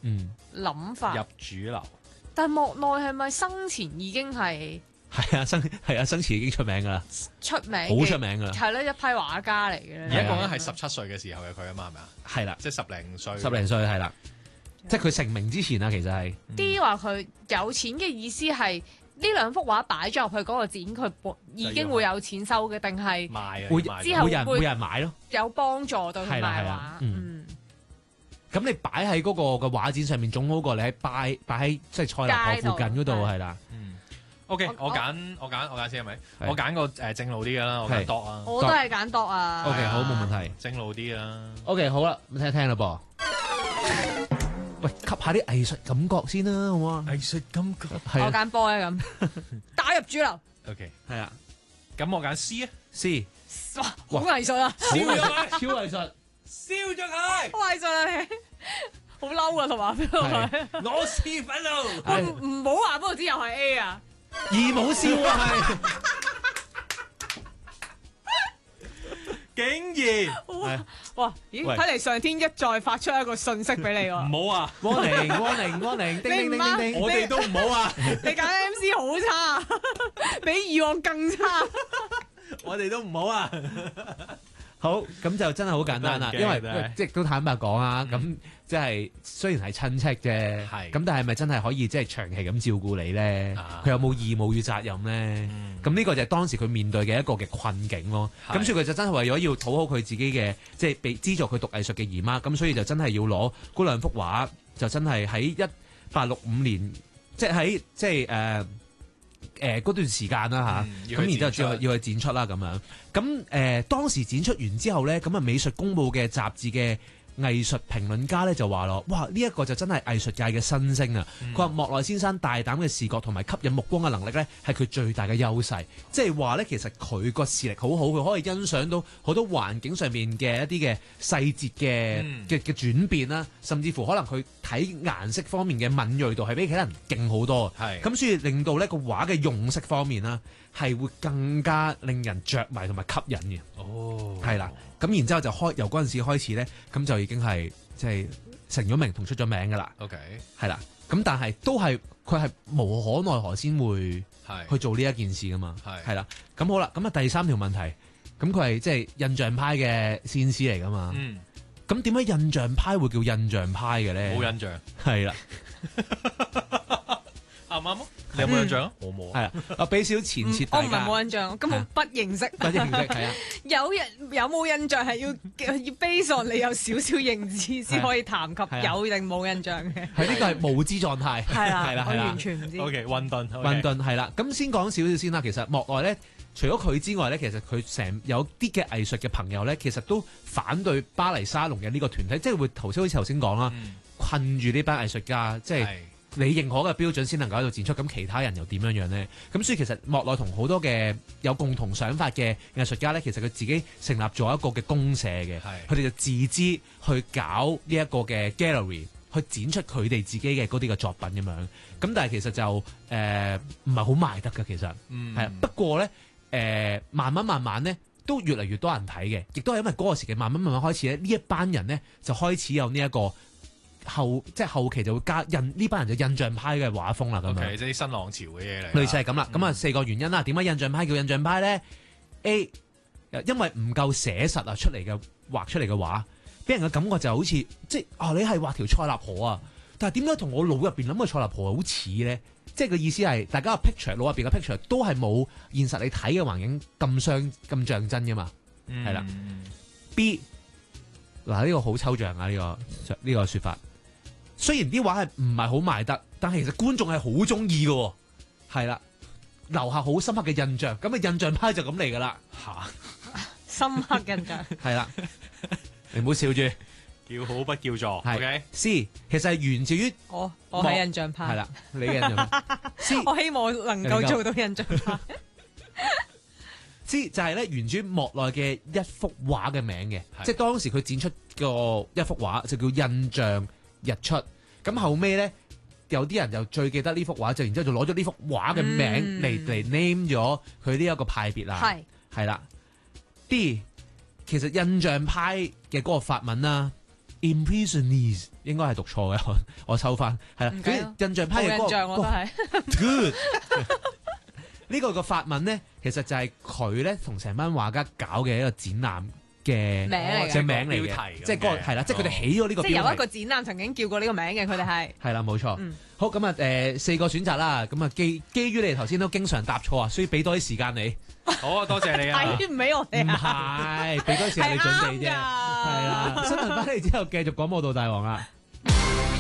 諗法入主流。 但係莫奈係咪生前已經係生前已經出名噶啦， 出名好出名噶啦， 係咯，一批畫家嚟嘅。 而家講緊係17歲嘅時候嘅佢啊嘛，係咪啊？ 係啦， 即係10零歲。 十零歲係啦，即係佢成名之前啊，其實係啲話佢有錢嘅意思係呢兩幅畫擺咗入去嗰個展，佢已經會有錢收嘅，定係賣會啊， 之後會有人買咯。 有幫助對佢係啦賣畫係啦。咁你擺喺嗰個嘅畫展上面，總好過你喺擺喺即係塞納河附近嗰度係啦。 OK，我揀先係咪？我揀個正路啲嘅啦，我揀 dot 啊。 我都係揀度啊。 OK，好，冇問題。 正路啲啦。 OK，好啦，咁聽一聽啦噃。喂，吸下啲藝術感覺先啦，好嘛？ 藝術感覺。 我係啊， 揀波咧咁，打入主流。 OK， 係啊咁我揀 C 啊。 ，C， 哇，好藝術啊！ 燒咗佢， 超藝術， 燒咗佢。 好藝術啊你，好嬲啊同埋邊個我是憤怒。 喂唔好話俾我知又係 A 啊！ 二冇笑啊，係。 竟然哇，咦？ 喂睇嚟上天一再發出一個訊息俾你喎。 唔好啊！ warning，叮叮叮叮叮。 我哋都唔好啊！ 你揀 MC 好差，比以往更差。 我哋都唔好啊！ 好，咁就真係好簡單啦， 都唔驚因為真係即係都坦白講啊，咁即係雖然係親戚啫， 係咁但係咪真係可以即係長期咁照顧你咧？ 啊佢有冇義務與責任咧？咁呢個就係當時佢面對嘅一個嘅困境咯。 係咁所以佢就真係為咗要討好佢自己嘅，即係被資助佢讀藝術嘅姨媽，咁所以就真係要攞嗰兩幅畫，就真係喺1865年，即係喺即係嗰段時間啦嚇， 要去咁然之後展出要去展出啦咁樣。咁當時展出完之後咧，咁啊美術公報嘅雜誌嘅藝術評論家咧就話咯，哇！呢一個就真係藝術界嘅新星啊！佢話莫奈先生大膽嘅視覺同埋吸引目光嘅能力咧，係佢最大嘅優勢。即係話咧，其實佢個視力好好，佢可以欣賞到好多環境上面嘅一啲嘅細節嘅轉變啦，甚至乎可能佢睇顏色方面嘅敏鋭度係比其他人勁好多。 係咁所以令到呢個畫嘅用色方面啦，係會更加令人着迷同埋吸引嘅。 哦， 係啦，咁然之後就由嗰陣時開始咧，咁就已經係即係成咗名同出咗名噶啦。 OK， 係啦，咁但係都係佢係無可奈何先會係去做呢一件事噶嘛。 係係啦，咁好啦，咁啊第三條問題，咁佢係即係印象派嘅先師嚟噶嘛。咁點解印象派會叫印象派嘅咧？ 冇印象， 係啦， 啱唔啱啊？你有冇印象啊？我冇啊。 係啦，我俾少少前設我唔係大家。 冇印象，根本不認識。 不認識係啊。 有冇印象係要 base on 你有少少認知先可以談及係啊有定冇印象嘅。 係呢個係無知狀態， 係啦， 係啦，係啦我完，全唔知。 OK，混沌， 混沌係啦。咁先講少少先啦。其實莫奈咧，除咗佢之外咧，其實佢成有啲嘅藝術嘅朋友咧，其實都反對巴黎沙龍嘅呢個團體，即係會好似頭先講啦，困住呢班藝術家，即係係你認可嘅標準先能夠喺度展出，咁其他人又點樣樣呢？咁所以其實莫奈同好多嘅有共同想法嘅藝術家咧，其實佢自己成立咗一個嘅公社嘅，佢哋就自資去搞呢一個嘅 gallery，去展出佢哋自己嘅嗰啲嘅作品咁樣。咁但係其實就唔係好賣得㗎，其實係啊。不過咧慢慢咧都越嚟越多人睇嘅，亦都係因為嗰個時期慢慢開始咧，呢一班人咧就開始有呢一個。後期就會加印呢班人就印象派嘅畫風啦，咁樣 OK，即係啲新浪潮嘅嘢嚟。 類似係咁啦。咁啊4個原因啦，點解印象派叫印象派咧 ？A， 因為唔夠寫實啊，畫出嚟嘅畫，俾人嘅感覺就好似即係你係畫條塞納河啊，但係點解同我腦入邊諗嘅塞納河好似咧？即係個意思係大家個 picture 腦入邊嘅 picture 都係冇現實你睇嘅環境咁像真噶嘛，係啦。B 嗱呢個好抽象啊，呢個説法。雖然啲畫係唔係好賣得，但係其實觀眾係好中意嘅，係啦，留下好深刻嘅印象。咁啊，印象派就咁嚟噶啦， 深刻印象係啦，你唔好笑住， 叫好不叫座。 係 OK， C 其實係源自於我係印象派， 係啦，你嘅印象派 C 我希望能夠做到印象派。 C 就係咧源自於莫奈嘅一幅畫嘅名嘅，即係當時佢展出個一幅畫就叫《印象日出》。咁後尾咧，有啲人就最記得呢幅畫，就然之後就攞咗呢幅畫嘅名嚟 name 咗佢呢一個派別啦。係啦。D 其實印象派嘅嗰個法文啦， Impressionist 應該係讀錯嘅，我抽翻係啦。 唔緊要印象派嘅冇印象我都係。 good 呢個發文咧，其實就係佢咧同成班畫家搞嘅一個展覽嘅名嚟嘅嘅名嚟標嘅， 題即係嗰個係啦，即係佢哋起咗呢個即係有一標題。 個展覽曾經叫過呢個名嘅，佢哋係。 係啦，冇錯。 嗯好咁啊，4個選擇啦。咁啊，基於你哋頭先都經常答錯啊，所以俾多啲時間你。 好啊，多謝你啊！ 睇唔起我唔哋啊！ 係，俾多啲時間你準備啫。 係啱㗎係啦，新聞翻嚟之後繼續廣播道大王啦。